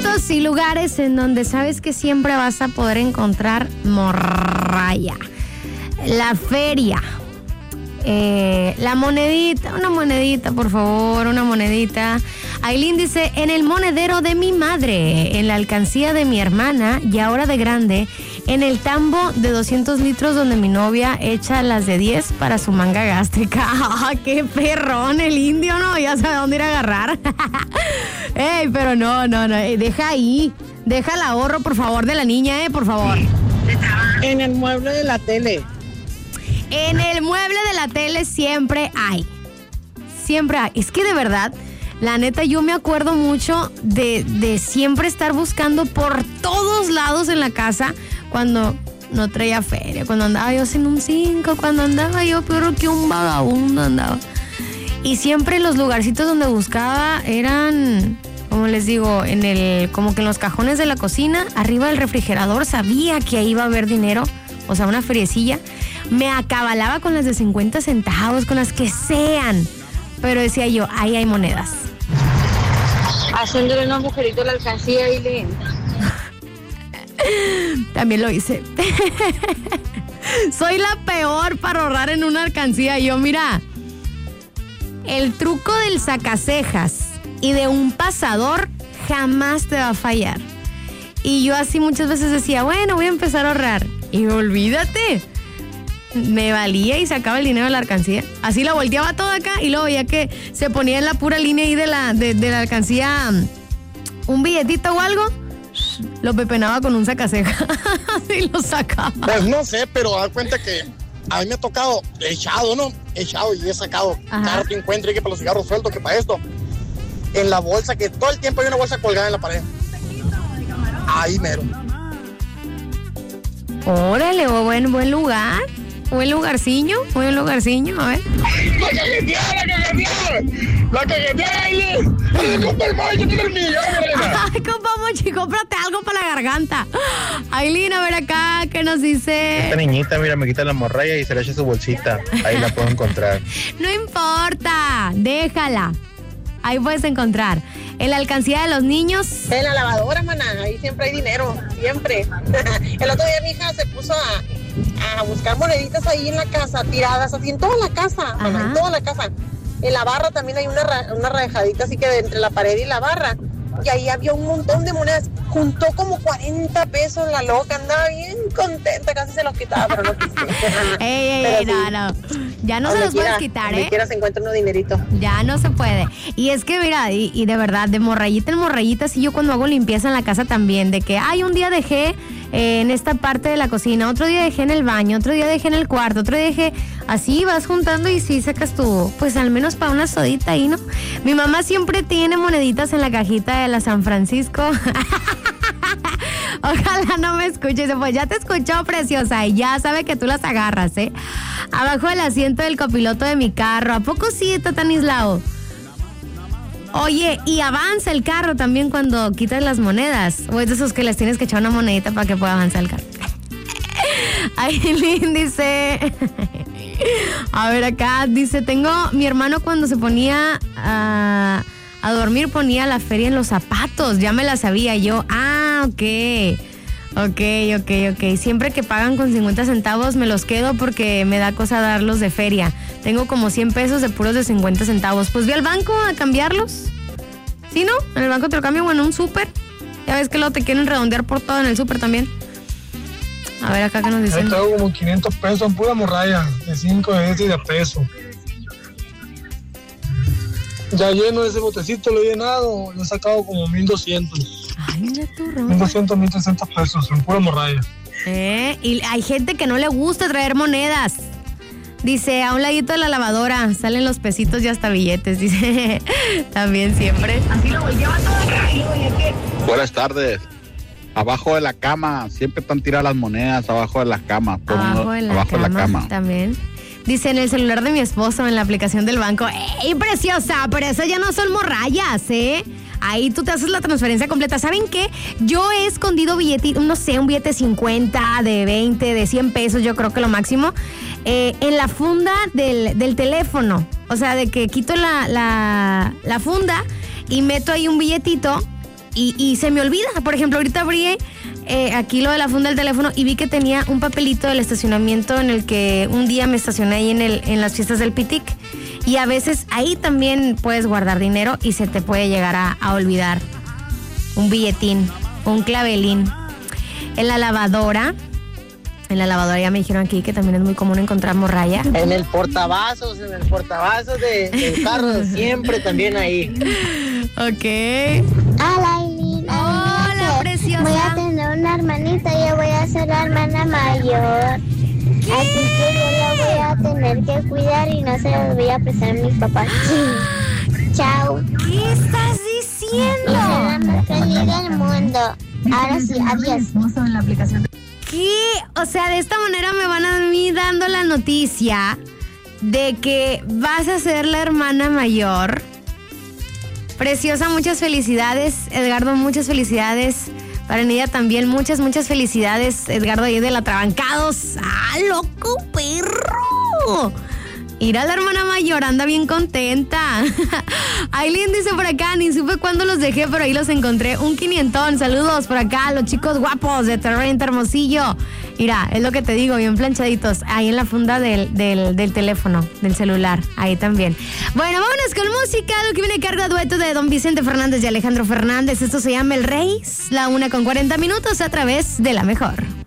Puntos y lugares en donde sabes que siempre vas a poder encontrar morralla. La feria. La monedita, una monedita, por favor, una monedita. Aileen dice, en el monedero de mi madre, en la alcancía de mi hermana y ahora de grande, en el tambo de 200 litros donde mi novia echa las de 10 para su manga gástrica. ¡Ah, qué perrón el indio, no! Ya sabe dónde ir a agarrar. Ey, pero no, deja ahí, deja el ahorro, por favor, de la niña, por favor. En el mueble de la tele. En el mueble de la tele siempre hay. Siempre hay. Es que de verdad, la neta, yo me acuerdo mucho de siempre estar buscando por todos lados en la casa cuando no traía feria, cuando andaba yo sin un 5, cuando andaba yo peor que un vagabundo andaba. Y siempre los lugarcitos donde buscaba eran, como les digo, como que en los cajones de la cocina, arriba del refrigerador, sabía que ahí iba a haber dinero, o sea, una feriecilla. Me acabalaba con las de 50 centavos, con las que sean. Pero decía yo, ahí hay monedas. Haciéndole un agujerito a la alcancía y le... También lo hice. Soy la peor para ahorrar en una alcancía. Yo, mira, el truco del sacacejas y de un pasador jamás te va a fallar. Y yo así muchas veces decía, bueno, voy a empezar a ahorrar. Y olvídate, me valía y sacaba el dinero de la alcancía. Así la volteaba toda acá y luego ya que se ponía en la pura línea ahí de la alcancía un billetito o algo, lo pepenaba con un sacaceja y lo sacaba. Pues no sé, pero da cuenta que a mí me ha tocado echado y he sacado cada que encuentro, y que para los cigarros sueltos, que para esto, en la bolsa, que todo el tiempo hay una bolsa colgada en la pared. Ahí mero. Órale, buen lugar. Buen lugarciño, a ver. ¡La cagueteada, Aileen! ¡Compa el Mochi, tiene el millón! Ay, compa Mochi, cómprate algo para la garganta. Aileen, a ver acá, ¿qué nos dice? Esta niñita, mira, me quita la morralla y se le echa su bolsita. Ahí la puedo encontrar. No importa, déjala. Ahí puedes encontrar. En la alcancía de los niños. En la lavadora, maná, ahí siempre hay dinero, siempre. El otro día mi hija se puso a buscar moneditas ahí en la casa, tiradas así en toda la casa, maná, en toda la casa. En la barra también hay una rajadita así que de entre la pared y la barra. Y ahí había un montón de monedas. Juntó como 40 pesos la loca, andaba bien contenta, casi se los quitaba, pero no quise. Ey, no. Ya no se los puedes quitar, donde quiera se encuentra uno dinerito. Ya no se puede. Y es que, mira, y de verdad, de morrayita en morrayita, sí, yo cuando hago limpieza en la casa también, de que, un día dejé en esta parte de la cocina, otro día dejé en el baño, otro día dejé en el cuarto, otro día dejé, así vas juntando y sí sacas tu, pues al menos para una sodita ahí, ¿no? Mi mamá siempre tiene moneditas en la cajita de la San Francisco. Ojalá no me escuches, pues ya te escuchó, preciosa, y ya sabe que tú las agarras, ¿eh? Abajo del asiento del copiloto de mi carro. ¿A poco sí, Tatanislao? Oye, y avanza el carro también cuando quitas las monedas. O es de esos que les tienes que echar una monedita para que pueda avanzar el carro. Aileen dice... A ver, acá dice, mi hermano cuando se ponía a dormir ponía la feria en los zapatos. Ya me la sabía yo. Ok. Siempre que pagan con 50 centavos me los quedo porque me da cosa darlos de feria. Tengo como 100 pesos de puros de 50 centavos. Pues ve al banco a cambiarlos. ¿Sí, no? En el banco te lo cambian o en un súper. Ya ves que luego te quieren redondear por todo en el súper también. A ver acá qué nos dicen. Yo tengo como 500 pesos en pura morralla, de 5 de este y de peso. Ya lleno ese botecito, lo he llenado, lo he sacado como 1,200. Ay, mira tu ropa. 1,200, 1,300 pesos en pura morralla. Y hay gente que no le gusta traer monedas. Dice, a un ladito de la lavadora salen los pesitos y hasta billetes. Dice, también siempre. Así lo lleva todo. Buenas tardes. Abajo de la cama, siempre están tiradas las monedas abajo de la cama. Abajo de la cama también. Dice, en el celular de mi esposo, en la aplicación del banco. ¡Ey, preciosa! Pero esas ya no son morrallas, ¿eh? Ahí tú te haces la transferencia completa. ¿Saben qué? Yo he escondido billetitos, no sé, un billete de 50, de 20, de 100 pesos, yo creo que lo máximo, en la funda del teléfono. O sea, de que quito la funda y meto ahí un billetito y se me olvida. Por ejemplo, ahorita abrí aquí lo de la funda del teléfono y vi que tenía un papelito del estacionamiento en el que un día me estacioné ahí en las fiestas del Pitic. Y a veces ahí también puedes guardar dinero y se te puede llegar a olvidar un billetín, un clavelín. En la lavadora ya me dijeron aquí que también es muy común encontrar morralla. En el portavasos del carro, siempre también ahí. Ok. Hola, Aileen. Hola, preciosa. Voy a tener una hermanita y yo voy a ser la hermana mayor. ¿Qué? Así que yo la voy a tener que cuidar y no se los voy a prestar a mis papás. Chao. ¿Qué estás diciendo? Y soy la más feliz del mundo. Ahora sí, adiós. ¿Qué? O sea, de esta manera me van a mí dando la noticia de que vas a ser la hermana mayor. Preciosa, muchas felicidades. Edgardo, muchas felicidades. Para Nidia también, muchas felicidades. Edgardo ahí de la Trabancados. ¡Ah, loco, perro! Ir a la hermana mayor, anda bien contenta. Aileen dice por acá, ni supe cuándo los dejé, pero ahí los encontré. Un 500, saludos por acá, los chicos guapos de Terreno Hermosillo. Mira, es lo que te digo, bien planchaditos. Ahí en la funda del teléfono, del celular, ahí también. Bueno, vámonos con música, lo que viene a cargo de dueto de Don Vicente Fernández y Alejandro Fernández. Esto se llama El Rey, la 1:40 a través de La Mejor.